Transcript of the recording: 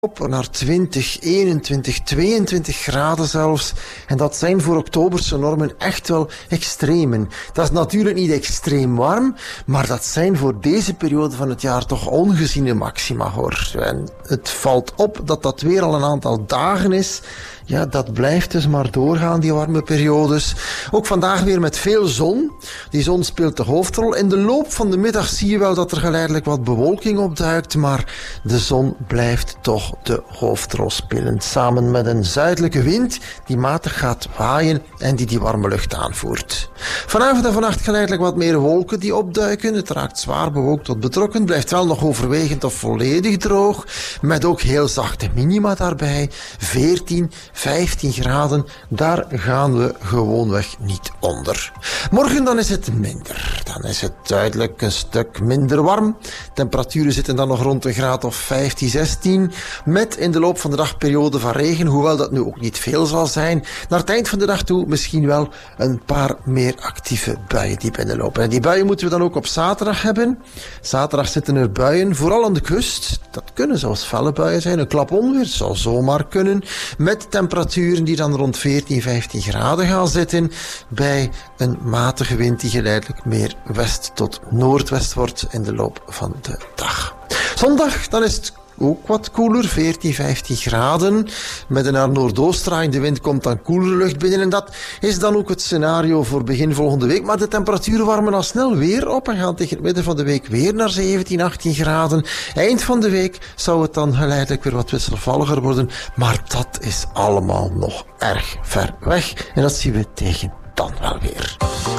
op naar 20, 21, 22 graden zelfs. En dat zijn voor oktoberse normen echt wel extremen. Dat is natuurlijk niet extreem warm, maar dat zijn voor deze periode van het jaar toch ongeziene maxima, hoor. En het valt op dat dat weer al een aantal dagen is. Ja, dat blijft dus maar doorgaan, die warme periodes. Ook vandaag weer met veel zon. Die zon speelt de hoofdrol. In de loop van de middag zie je wel dat er geleidelijk wat bewolking opduikt, maar de zon blijft toch de hoofdrol spelen. Samen met een zuidelijke wind die matig gaat waaien en die warme lucht aanvoert. Vanavond en vannacht geleidelijk wat meer wolken die opduiken. Het raakt zwaar bewolkt tot betrokken. Blijft wel nog overwegend of volledig droog. Met ook heel zachte minima daarbij. 14, 15 graden, daar gaan we gewoonweg niet onder. Morgen dan is het minder. Dan is het duidelijk een stuk minder warm. Temperaturen zitten dan nog rond een graad of 15, 16. Met in de loop van de dag periode van regen, hoewel dat nu ook niet veel zal zijn. Naar het eind van de dag toe misschien wel een paar meer actieve buien die binnenlopen. En die buien moeten we dan ook op zaterdag hebben. Zaterdag zitten er buien, vooral aan de kust. Dat kunnen zelfs felle buien zijn. Een klap onweer zou zomaar kunnen. Met temperaturen die dan rond 14, 15 graden gaan zitten. Bij een matige wind die geleidelijk meer west tot noordwest wordt in de loop van de dag. Zondag, dan is het ook wat koeler, 14, 15 graden. Met een naar noordoost draaiende wind komt dan koelere lucht binnen. En dat is dan ook het scenario voor begin volgende week. Maar de temperaturen warmen al snel weer op en gaan tegen het midden van de week weer naar 17, 18 graden. Eind van de week zou het dan geleidelijk weer wat wisselvalliger worden. Maar dat is allemaal nog erg ver weg. En dat zien we tegen dan wel weer.